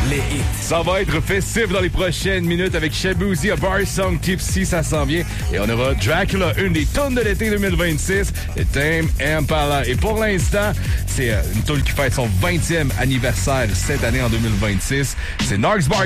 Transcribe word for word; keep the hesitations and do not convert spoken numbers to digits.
les hits. Ça va être festif dans les prochaines minutes avec Shabuzi, A Bar Song, Tipsy, ça s'en vient. Et on aura Dracula, une des tunes de l'été deux mille vingt-six, et Tame Impala. Et pour l'instant, c'est une tune qui fête son vingtième anniversaire cette année en deux mille vingt-six. C'est Narcs Bar